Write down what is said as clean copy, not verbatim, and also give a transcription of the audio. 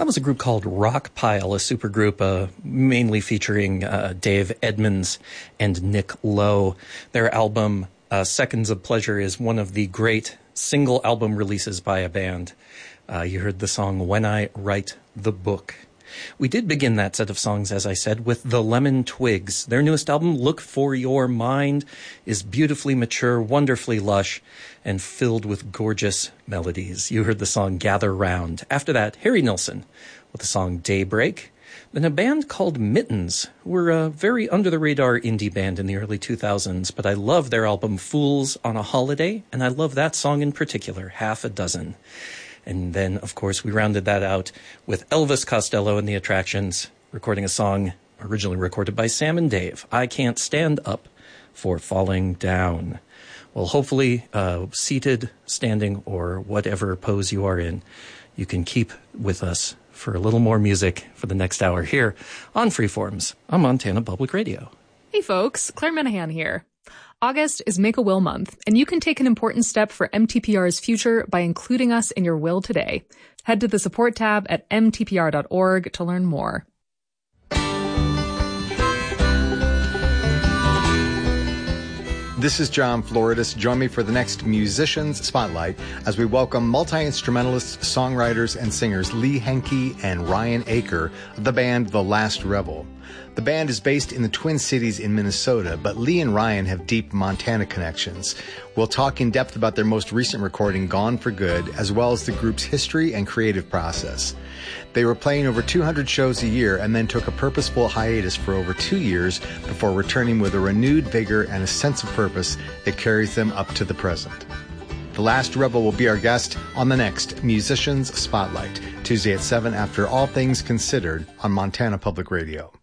That was a group called Rockpile, a supergroup mainly featuring Dave Edmunds and Nick Lowe. Their album, Seconds of Pleasure, is one of the great single album releases by a band. You heard the song When I Write the Book. We did begin that set of songs, as I said, with the Lemon Twigs. Their newest album, Look for Your Mind, is beautifully mature, wonderfully lush, and filled with gorgeous melodies. You heard the song Gather Round. After that, Harry Nilsson with the song Daybreak. Then a band called Mittens, who were a very under-the-radar indie band in the early 2000s, but I love their album Fools on a Holiday, and I love that song in particular, Half a Dozen. And then, of course, we rounded that out with Elvis Costello and the Attractions, recording a song originally recorded by Sam and Dave, I Can't Stand Up for Falling Down. Well, hopefully, seated, standing, or whatever pose you are in, you can keep with us for a little more music for the next hour here on Freeforms on Montana Public Radio. Hey folks, Claire Menahan here. August is Make-A-Will month, and you can take an important step for MTPR's future by including us in your will today. Head to the support tab at mtpr.org to learn more. This is John Floridis. Join me for the next Musicians Spotlight as we welcome multi-instrumentalists, songwriters, and singers Lee Henke and Ryan Aker of the band The Last Rebel. The band is based in the Twin Cities in Minnesota, but Lee and Ryan have deep Montana connections. We'll talk in depth about their most recent recording, Gone for Good, as well as the group's history and creative process. They were playing over 200 shows a year and then took a purposeful hiatus for over 2 years before returning with a renewed vigor and a sense of purpose that carries them up to the present. The Last Rebel will be our guest on the next Musicians Spotlight, Tuesday at 7 after All Things Considered on Montana Public Radio.